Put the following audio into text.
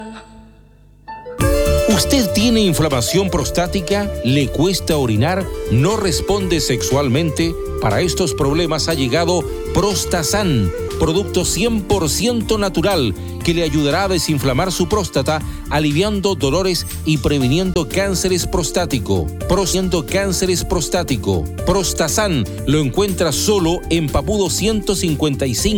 ¿Usted tiene inflamación prostática? ¿Le cuesta orinar? ¿No responde sexualmente? Para estos problemas ha llegado Prostasan, producto 100% natural que le ayudará a desinflamar su próstata, aliviando dolores y previniendo cánceres prostático. Prostasan lo encuentra solo en Papudo 155.